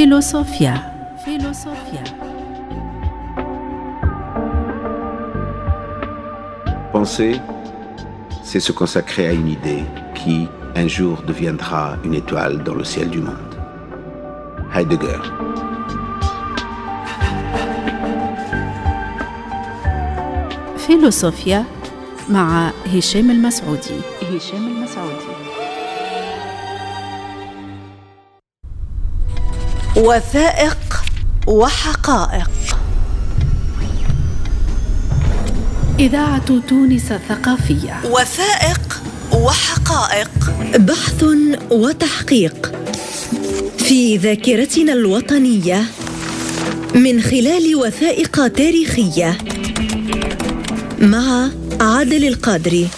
Philosophia. Penser, c'est se consacrer à une idée qui, un jour, deviendra une étoile dans le ciel du monde. Heidegger. فيلوسوفيا مع هشام المسعودي. وثائق وحقائق. إذاعة تونس الثقافية. وثائق وحقائق، بحث وتحقيق في ذاكرتنا الوطنية من خلال وثائق تاريخية. مع عادل القادري.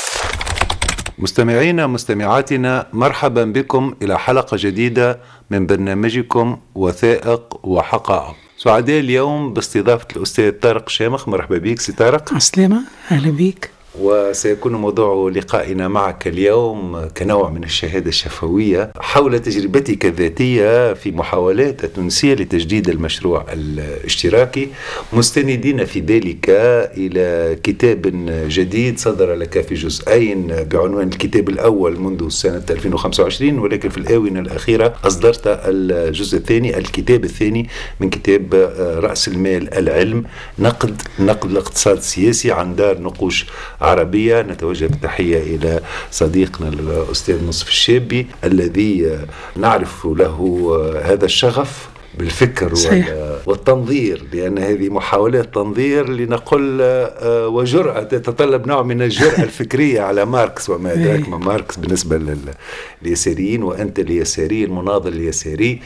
مستمعينا مستمعاتنا، مرحبا بكم إلى حلقة جديدة من برنامجكم وثائق وحقائق. سعداء اليوم باستضافة الأستاذ طارق شامخ. مرحبا بك سي طارق. عسلامة، أهلا بك. وسيكون موضوع لقائنا معك اليوم كنوع من الشهادة الشفوية حول تجربتك الذاتية في محاولات التونسية لتجديد المشروع الاشتراكي، مستندين في ذلك إلى كتاب جديد صدر لك في جزئين بعنوان الكتاب الأول منذ سنة 2025، ولكن في الآونة الأخيرة أصدرت الجزء الثاني، الكتاب الثاني من كتاب رأس المال العلم، نقد الاقتصاد السياسي عن دار نقوش عربية. نتوجه بالتحية إلى صديقنا الأستاذ نصف الشابي الذي نعرف له هذا الشغف بالفكر والتنظير، لأن هذه محاولات تنظير لنقل وجرأة تتطلب نوع من الجرأة الفكرية على ماركس وما أدراك ما ماركس بالنسبة لليساريين، وأنت اليساري المناضل اليساري.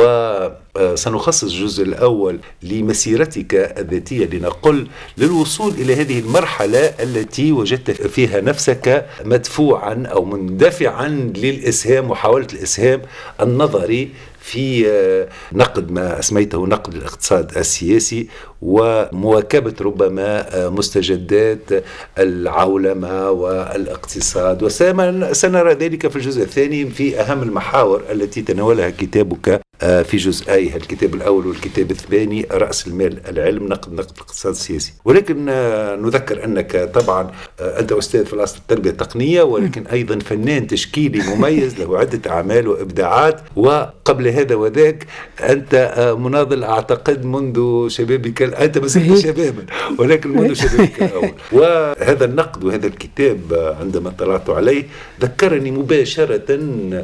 وسنخصص الجزء الأول لمسيرتك الذاتية لنقل للوصول إلى هذه المرحلة التي وجدت فيها نفسك مدفوعا أو مندفعا للإسهام، محاولة الإسهام النظري في نقد ما أسميته نقد الاقتصاد السياسي ومواكبة ربما مستجدات العولمة والاقتصاد. وسنرى ذلك في الجزء الثاني في أهم المحاور التي تناولها كتابك في جزئيه، الكتاب الأول والكتاب الثاني رأس المال العلم، نقد الاقتصاد السياسي. ولكن نذكر أنك طبعا أنت أستاذ في الأصل التربية التقنية، ولكن أيضا فنان تشكيلي مميز له عدة أعمال وإبداعات. وقبل هذا وذاك أنت مناضل أعتقد منذ شبابك، أنت ما زلت شبابا ولكن منذ شبابك الأول. وهذا النقد وهذا الكتاب عندما اطلعت عليه ذكرني مباشرة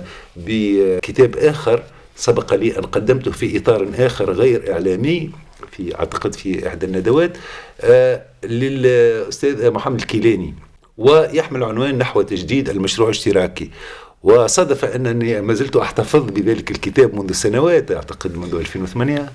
بكتاب آخر سبق لي أن قدمته في إطار آخر غير إعلامي، في أعتقد في إحدى الندوات للأستاذ محمد الكيلاني، ويحمل عنوان نحو تجديد المشروع الاشتراكي. وصادف أنني ما زلت أحتفظ بذلك الكتاب منذ سنوات، أعتقد منذ 2008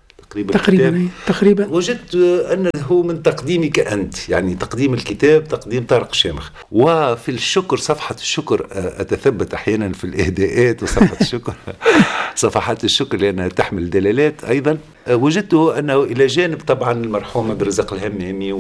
تقريبا. وجدت أنه من تقديمك أنت، يعني تقديم الكتاب تقديم طارق شامخ. وفي الشكر، صفحة الشكر أتثبت أحيانا في الإهداءات وصفحة الشكر صفحات الشكر لأنها تحمل دلالات أيضا، وجدته أنه إلى جانب طبعا المرحوم عبد الرزاق الهمامي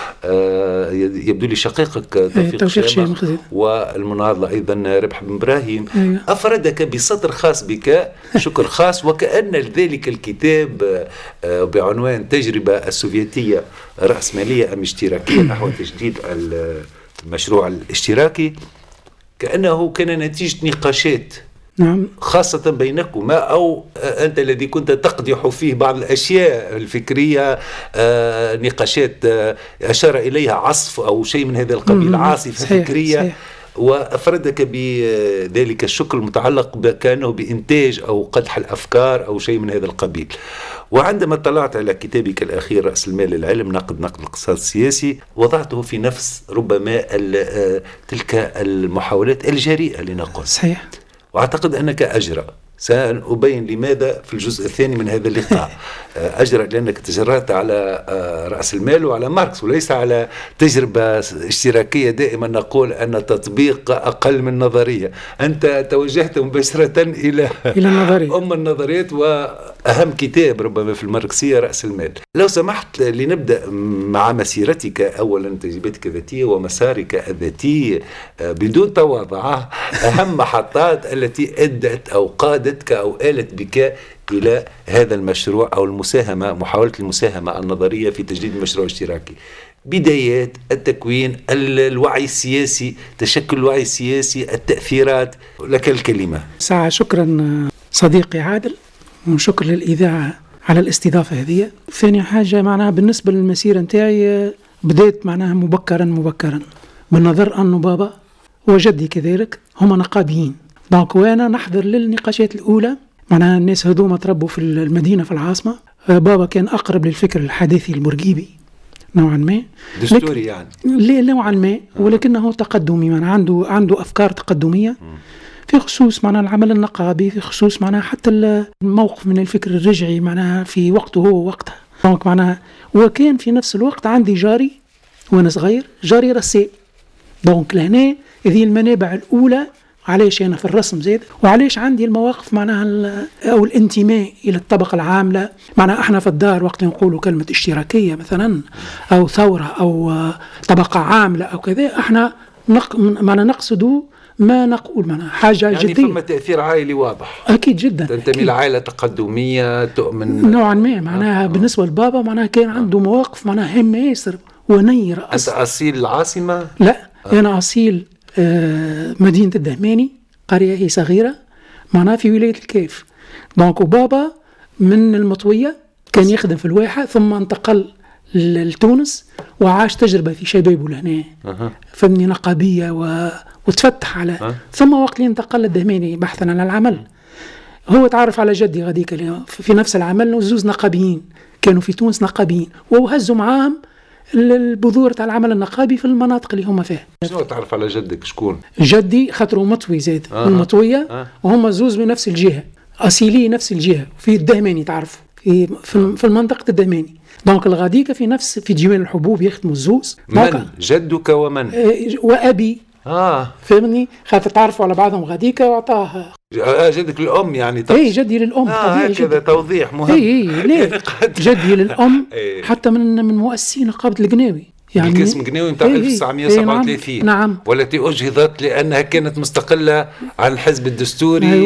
ويبدو لي شقيقك توفيق شامخ والمناضل أيضا ربح بن إبراهيم، أفردك بسطر خاص بك، شكر خاص، وكأن ذلك الكتاب بعنوان تجربة السوفيتية رأسمالية أم اشتراكية نحو تجديد المشروع الاشتراكي كأنه كان نتيجة نقاشات خاصة بينكما، أو أنت الذي كنت تقدح فيه بعض الأشياء الفكرية، نقاشات أشار إليها عصف أو شيء من هذا القبيل، عاصفة فكرية. وأفردك بذلك الشكر المتعلق كأنه بإنتاج أو قدح الأفكار أو شيء من هذا القبيل. وعندما اطلعت على كتابك الأخير رأس المال العلم، نقد الاقتصاد السياسي، وضعته في نفس ربما تلك المحاولات الجريئة لنقول. صحيح. وأعتقد أنك أجرأ. سأبين لماذا في الجزء الثاني من هذا اللقاء. أجرأ لأنك تجرأت على رأس المال وعلى ماركس، وليس على تجربة اشتراكية. دائما نقول أن التطبيق أقل من نظرية. أنت توجهت مباشرة إلى النظرية، أم النظريات وأهم كتاب ربما في الماركسية رأس المال. لو سمحت لنبدأ مع مسيرتك، أولا تجربتك الذاتية ومسارك الذاتي بدون تواضع، أهم محطات التي أدت أو قادت آلتك أو آلت بك إلى هذا المشروع أو محاولة المساهمة النظرية في تجديد المشروع الاشتراكي؟ بدايات التكوين، الوعي السياسي، تشكل الوعي السياسي، التأثيرات. لك الكلمة. ساعة. شكرا صديقي عادل، وشكر للإذاعة على الاستضافة هذه. ثاني حاجة معناها بالنسبة للمسيرة نتاعي بدأت معناها مبكرا بالنظر أنه بابا وجدي كذلك هما نقابيين، دونك وانا نحضر للنقاشات الأولى. معناها الناس هذوما تربوا في المدينة في العاصمة. بابا كان أقرب للفكر الحداثي البورقيبي نوعا ما، دستوري يعني نوعا ما، ولكنه تقدمي، معناها عنده أفكار تقدمية في خصوص معناها العمل النقابي، في خصوص معناها حتى الموقف من الفكر الرجعي معناها في وقته هو وقتها. دونك معناها وكان في نفس الوقت عندي جاري وانا صغير، جاري رسام. دونك لهنا هذه المنابع الأولى علاش أنا في الرسم زيد، وعلاش عندي المواقف معناها أو الانتماء إلى الطبقة العاملة. معناها احنا في الدار وقت نقولوا كلمة اشتراكية مثلا أو ثورة أو طبقة عاملة أو كذا، احنا معناها نقصد ما نقول معناها حاجة يعني جدية. فما تأثير عائلي واضح. أكيد جدا. تنتمي لعائلة تقدمية تؤمن نوعا ما. معناها بالنسبة لبابا معناها كان عنده مواقف معناها هامة ياسر ونير. أنت أصيل العاصمة؟ لا أنا أصيل مدينة الدهماني، قرية هي صغيرة معناها في ولاية الكيف. دونك وبابا من المطوية كان يخدم في الواحة، ثم انتقل لتونس وعاش تجربة في شبابه لهنا فمني نقابية وتفتح على ثم وقت اللي انتقل للدهماني بحثا عن العمل هو تعرف على جدي غاديك في نفس العمل، زوز نقابيين كانوا في تونس نقابيين، وهزوا معاهم البذور تاع العمل النقابي في المناطق اللي هم فيها. شنو تعرف على جدك شكون؟ جدي خاطره مطوي زاد من المطوية وهم زوز من نفس الجهة، أصيلي نفس الجهة في الدهماني، تعرفوا في المنطقة الدهماني. دونك الغاديكة في ديوان الحبوب يخدموا الزوز. من جدك ومن؟ وأبي. فهمني، خاطر تعرفوا على بعضهم غاديكا وعطاه جدك الأم يعني. اي جدي للأم. هكذا توضيح مهم. يعني جدي للأم حتى من مؤسسين نقابة القناوي، يعني القسم قناوي نتاع 1937. نعم. والتي أجهضت لأنها كانت مستقلة عن الحزب الدستوري.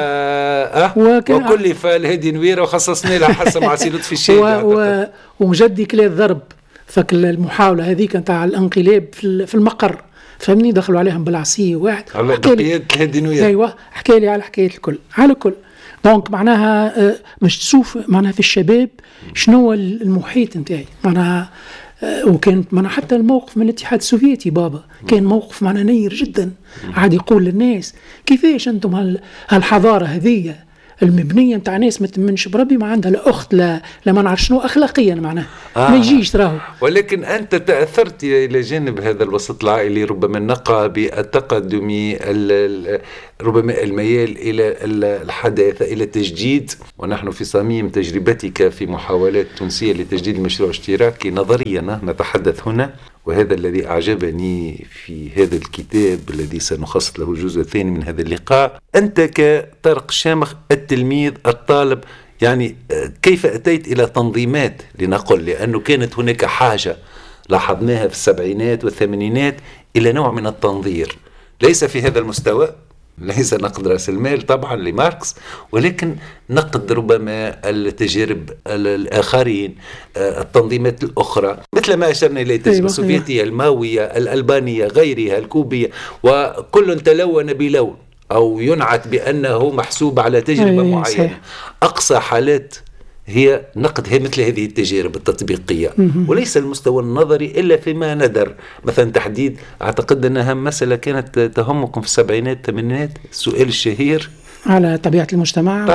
وكلف الهادي نويرة وخصصنا لها حسب مع سي لطفي الشاهد. وجدي كلا الضرب فك المحاولة هذيك نتاع الانقلاب في المقر، فهمني، دخلوا عليهم بالعصيه واحد على بقية الهادي نويرة. ايوه حكى لي على حكاية الكل على كل. دونك معناها باش تشوف معناها في الشباب شنو المحيط نتاعي معناها. وكانت معناها حتى الموقف من الاتحاد السوفيتي بابا كان موقف معناها نير جدا، عاد يقول للناس كيفاش انتم هالحضاره هذه المبنيه نتاع ناس ما تمنش بربي، ما عندها لا اخت لا ما نعرف شنو اخلاقيا معناها ما يجيش راهو. ولكن انت تاثرت الى جانب هذا الوسط العائلي ربما النقابي التقدمي، ربما الميال الى الحداثه الى التجديد. ونحن في صميم تجربتك في محاولات تونسيه لتجديد المشروع الاشتراكي نظريا نتحدث هنا، وهذا الذي أعجبني في هذا الكتاب الذي سنخصص له الجزء الثاني من هذا اللقاء. أنت كطارق الشامخ التلميذ الطالب، يعني كيف أتيت إلى تنظيمات لنقل، لأنه كانت هناك حاجة لاحظناها في السبعينات والثمانينات إلى نوع من التنظير، ليس في هذا المستوى، ليس نقد رأس المال طبعا لماركس، ولكن نقد ربما التجارب الآخرين، التنظيمات الأخرى، مثل ما أشرنا إليه التجربة السوفيتية، الماوية، الألبانية، غيرها، الكوبية، وكل تلون بلون أو ينعت بأنه محسوب على تجربة معينة. أقصى حالات هي نقدها مثل هذه التجارب التطبيقية، وليس المستوى النظري إلا فيما ندر. مثلا تحديد، أعتقد أنها مسألة كانت تهمكم في السبعينات الثمانينات، السؤال الشهير على طبيعة المجتمع،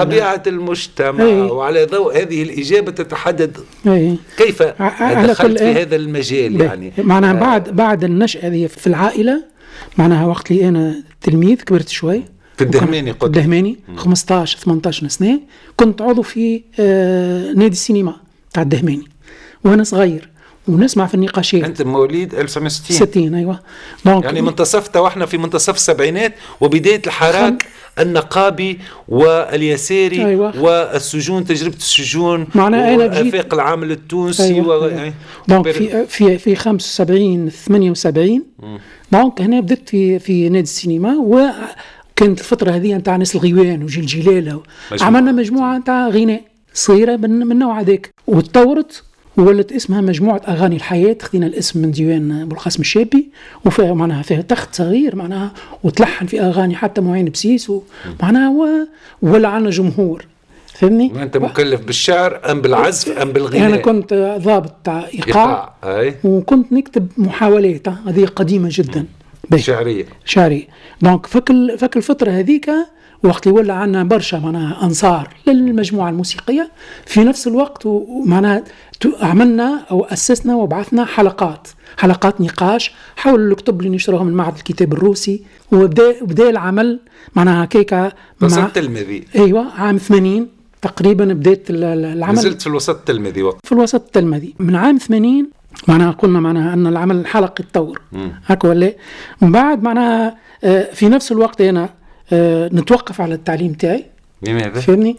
وعلى ضوء هذه الإجابة تتحدد كيف دخلت في هذا المجال. يعني معناها بعد النشأة هذه في العائلة، معناها وقت لي أنا تلميذ كبرت شوي في الدهماني، قلت الدهماني 15-18 سنة، كنت عضو في نادي السينما تاع الدهماني وانا صغير ونسمع في النقاشات. انت مواليد 1960؟ ايوه. يعني منتصفته واحنا في منتصف السبعينات وبدايه الحراك النقابي واليساري. أيوة. والسجون، تجربه السجون وافاق العمل التونسي. أيوة. دونك في 75-78 دونك هنا بدأت في نادي السينما، وكان كانت الفترة هذه نتاع ناس الغيوان وجيل جلالة، عملنا مجموعة نتاع غناء صغيرة من النوع هذاك، وتطورت وولت اسمها مجموعة أغاني الحياة. خذينا الاسم من ديوان أبو القاسم الشابي، وفيها معناها فيها تخت صغير معناها، وتلحن في أغاني حتى معين بسيس معناها ولا عنا جمهور. فهمني؟ أنت مكلف بالشعر أم بالعزف أم بالغناء؟ أنا كنت ضابط تاع إيقاع وكنت نكتب محاولات هذه قديمة جدا شعرية. دونك فك الفترة هذيك وقت اللي ولا عنا برشا معناها أنصار للمجموعة الموسيقية. في نفس الوقت معناها عملنا أو أسسنا وبعثنا حلقات نقاش حول الكتب اللي نشتروها من معهد الكتاب الروسي، وبدأ العمل معناها كيكا مع التلمذي. أيوة، عام 80 تقريبا بدأت العمل. نزلت في الوسط التلمذي وقت. في الوسط التلمذي من عام 80 معناها قلنا معناها أن العمل الحلقي يتطور هكا ولا. من بعد معناها في نفس الوقت أنا نتوقف على التعليم تاعي. لماذا؟ فهمني؟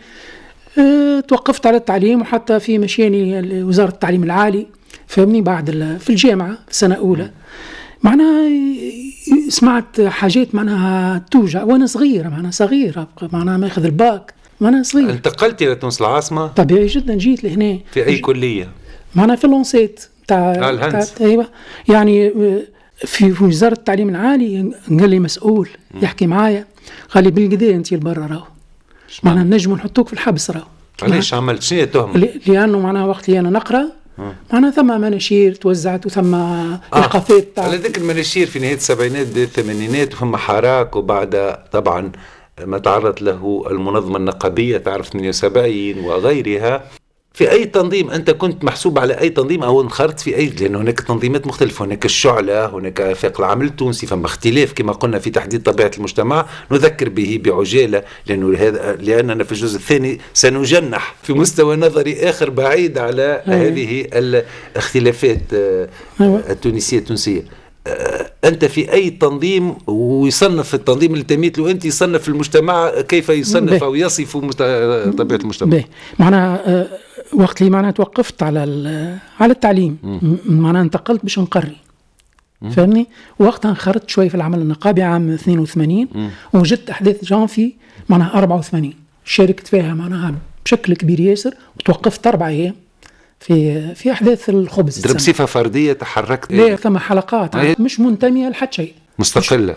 توقفت على التعليم، وحتى في مشياني وزارة التعليم العالي. فهمني؟ بعد في الجامعة في سنة أولى معناها سمعت حاجات معناها توجع وأنا صغيرة معناها ما أخذ الباك وأنا صغير. انتقلت إلى تونس العاصمة؟ طبيعي جدا، جيت لهنا. في أي كلية؟ معناها في اللونسيت تاع أيوة، يعني في وزارة التعليم العالي. قال لي مسؤول يحكي معايا، قال لي بالقدا أنت البرا راهو معناها نجم نحطوك في الحبس راهو. علاش عملت شنو تهمة؟ لأنه معناها وقت اللي أنا نقرأ معناها ثم مناشير توزعت وثم إيقافات على ذلك المناشير في نهاية السبعينات بداية الثمانينات، وثم حراك، وبعد طبعا ما تعرض له المنظمة النقابية تعرف 78 وغيرها. في أي تنظيم أنت كنت محسوب على أي تنظيم أو انخرطت في أي؟ لأن هناك تنظيمات مختلفة، هناك الشعلة، هناك آفاق العمل التونسي، فما اختلاف كما قلنا في تحديد طبيعة المجتمع. نذكر به بعجالة لأننا في الجزء الثاني سنجنح في مستوى نظري آخر بعيد على هذه الاختلافات التونسية التونسية. أنت في أي تنظيم ويصنف التنظيم اللي تميت له أنت، يصنف المجتمع كيف يصنف أو يصف طبيعة المجتمع؟ معناها وقت اللي معناها توقفت على التعليم معناها انتقلت باش نقري. فهمني؟ وقتها انخرطت شوي في العمل النقابي عام 82 ووجدت أحداث جانفي معناها 84 شاركت فيها معناها بشكل كبير ياسر، وتوقفت 4 أيام في أحداث الخبز. بصفة فردية تحركت؟ لا، ثم حلقات مش منتمية لحد شيء، مستقلة.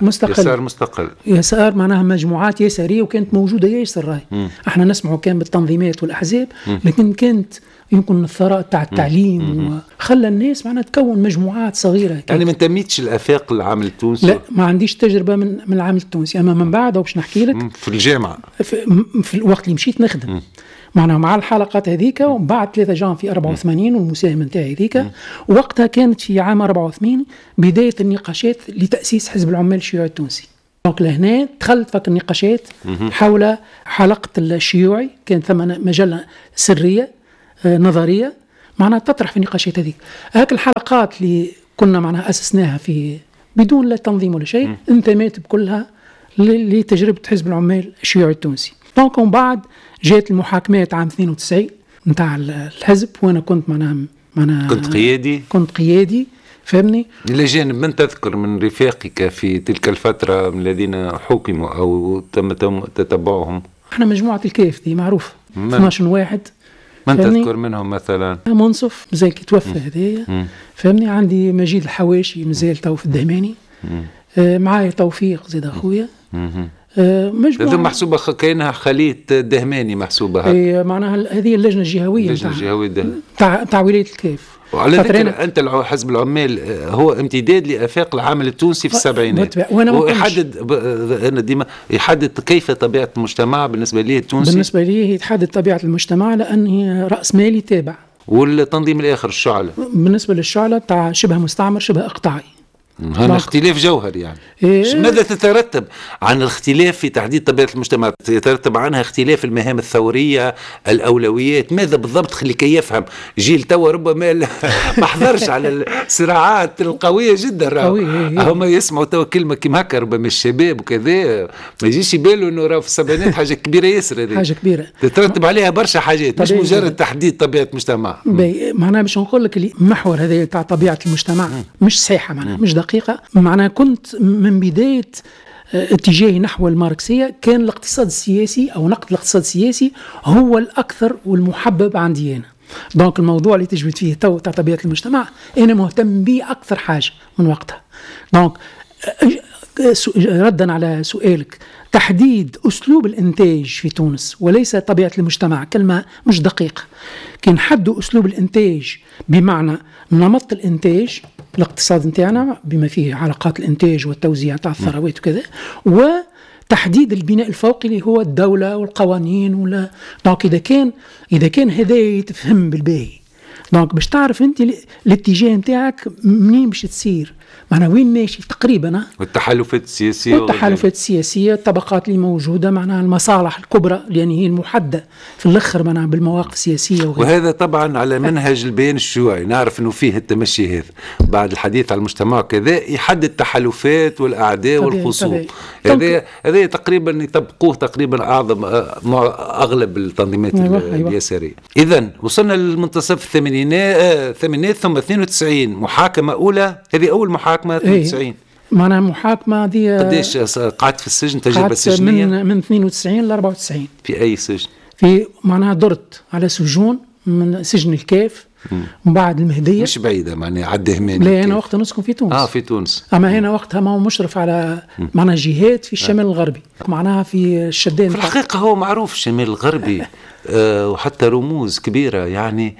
يسار معناها مجموعات يسارية، وكانت موجودة ياسر راي. احنا نسمعوا كان بالتنظيمات والأحزاب، لكن كانت يمكن الثراء تاع التعليم وخلى الناس معناها تكون مجموعات صغيرة. يعني ما انتميتش الآفاق العمل التونسي؟ لا، ما عنديش تجربة من العمل التونسي، أما من بعد وباش نحكي لك في الجامعة في الوقت اللي مشيت نخدم معنا مع الحلقات هذيك. وبعد 3 جان في 84 والمساهمة نتاعي هذيك، وقتها كانت في عام 84 بداية النقاشات لتأسيس حزب العمال الشيوعي التونسي. دونك لهنا دخلت فك النقاشات حول حلقة الشيوعي. كانت ثم مجلة سرية نظرية معنا تطرح في النقاشات هذيك. هاك الحلقات اللي كنا معنا أسسناها في بدون لا تنظيم ولا شيء، انتميت بكلها لتجربة حزب العمال الشيوعي التونسي. دونك ومن بعد جاءت المحاكمات عام 92 نتاع الحزب، وانا كنت كنت قيادي. فهمني؟ إلى جانب من تذكر من رفاقك في تلك الفترة من الذين حكموا أو تم تتبعهم؟ احنا مجموعة الكيف دي معروف 12 واحد. من تذكر منهم مثلا؟ منصف زي كي توفى هذايا. فهمني؟ عندي مجيد الحواشي مازال تو في الدهماني. معايا توفيق زيد أخويا. مجموعة محسوبة كأنها خلية دهماني محسوبة. معناها هذه اللجنة الجهوية تاع ولاية الكيف. وعلى ذكر أنت حزب العمال هو امتداد لآفاق العمل التونسي في السبعينات، يحدد كيف طبيعة المجتمع بالنسبة ليه التونسي. بالنسبة ليه يتحدد طبيعة المجتمع لأنه رأس مالي تابع. والتنظيم الآخر الشعلة، بالنسبة للشعلة تاع شبه مستعمر شبه إقطاعي. هذا اختلاف جوهري يعني. ماذا تترتب عن الاختلاف في تحديد طبيعة المجتمع؟ يترتب عنها اختلاف المهام الثورية، الأولويات، ماذا بالضبط لكي يفهم جيل توا ربما ما حضرش على الصراعات القوية جدا. هم يسمعوا توا كلمة كيما هكا ربما الشباب وكذا ما يجيش يبالوا انه راه في السبعينات حاجة كبيرة ياسر. هذه حاجة كبيرة تترتب عليها برشا حاجات، مش مجرد تحديد طبيعة المجتمع. معناها باش نقول لك اللي محور هذا تاع طبيعة المجتمع مش صحيحة، معناها مش دقيقة. معناها كنت من بداية اتجاهي نحو الماركسية، كان الاقتصاد السياسي أو نقد الاقتصاد السياسي هو الأكثر والمحبب عندي أنا. دونك الموضوع اللي تجبد فيه تو تاع طبيعة المجتمع أنا مهتم به أكثر حاجة من وقتها. دونك ردا على سؤالك، تحديد أسلوب الإنتاج في تونس وليس طبيعة المجتمع كلمة مش دقيقة. كان حدوا أسلوب الإنتاج بمعنى نمط الإنتاج الاقتصاد نتاعنا بما فيه علاقات الإنتاج والتوزيع تاع الثروات وكذا، وتحديد البناء الفوقي اللي هو الدولة والقوانين ولا. دونك إذا كان هذا يتفهم بالباهي، دونك باش تعرف أنت الاتجاه نتاعك منين باش تسير، معنا وين ماشي تقريبا. والتحالفات السياسية الطبقات اللي موجودة، معناها المصالح الكبرى لأن هي المحددة في الأخر معناها بالمواقف السياسية وهذا طبعا على منهج البيان الشيوعي. نعرف أنه فيه التمشي هذا بعد الحديث عن المجتمع كذا يحدد التحالفات والأعداء والخصوم. هذا تقريبا يطبقوه تقريبا أغلب التنظيمات اليسارية. إذن وصلنا للمنتصف الثمانينات ثم 92 محاكمة أولى. هذه أول محاكمة 92. معناها محاكمة دي قديش قعدت في السجن؟ تجربة سجنية من 92 ل 94. في أي سجن؟ في معناها درت على سجون من سجن الكاف ومن بعد المهدية. مش بعيدة معناها عدى هماني. لا أنا وقتها نسكن في تونس. في تونس. أما هنا وقتها ما هو مشرف على معناها جهات في الشمال الغربي، معناها في الشدان. في الحقيقة هو معروف الشمال الغربي وحتى رموز كبيرة يعني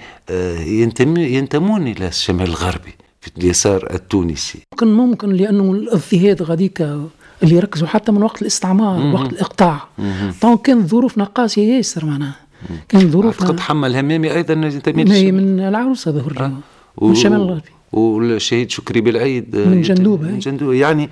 ينتمون إلى الشمال الغربي في اليسار التونسي. ممكن لأنه الاضطهاد غاديك اللي ركزوا حتى من وقت الاستعمار وقت الإقطاع. طبعا كانت ظروفنا قاسية ياسر معناها. كان ظروفنا. قد حمل همامي أيضا من العروسة ظهر لي من الشمال الغربي. والشهيد شكري بالعيد من جندوبة. يعني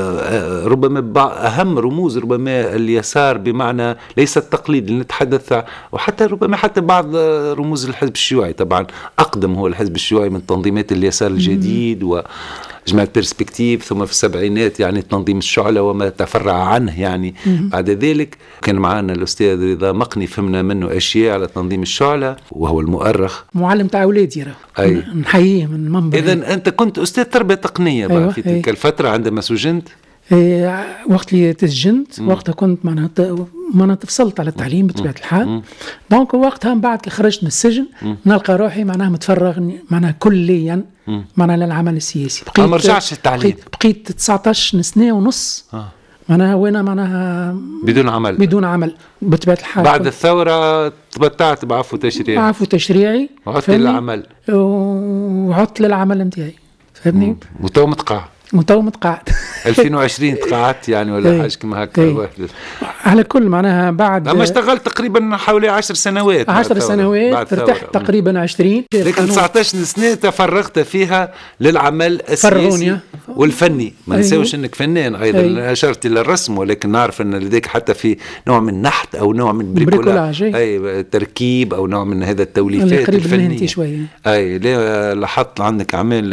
ربما أهم رموز ربما اليسار بمعنى ليس التقليد اللي نتحدث، وحتى ربما حتى بعض رموز الحزب الشيوعي. طبعا أقدم هو الحزب الشيوعي من تنظيمات اليسار الجديد وجماعة بيرسبكتيف، ثم في السبعينات يعني تنظيم الشعلة وما تفرع عنه يعني. بعد ذلك كان معنا الأستاذ رضا مقني، فهمنا منه أشياء على تنظيم الشعلة وهو المؤرخ معلم تاع أولادي نحييه من المنبر. إذن أنت كنت أستاذ تربية تقنية بقى في تلك الفترة عندما سجنت؟ وقت اللي تسجنت وقتها كنت معناها تفصلت على التعليم بطبيعة الحال. دونك وقتها من بعد خرجت من السجن نلقى روحي معناها متفرغ معناها كليا معناها للعمل السياسي. ما رجعش التعليم. بقيت 19 سنة ونص معناها وين معناها بدون عمل بطبيعة الحال. بعد الثورة تبتعت بعفو تشريعي وعدت للعمل وعدت للعمل نتاعي، فهمني. وتو متقاعد 2020 تقاعدت يعني ولا حاجة كما هكا. على كل معناها بعد أما اشتغلت تقريبا حوالي 10 سنوات. 10 سنوات ارتحت تقريبا 20. لكن 19 سنة تفرغت فيها للعمل السياسي والفني. ما نساوش انك فنان ايضا. اشرت الى الرسم، ولكن نعرف ان لديك حتى في نوع من النحت او نوع من بريكولاج، اي تركيب او نوع من هذا التوليفات الفنية. شوية. اي لاحظت عندك اعمال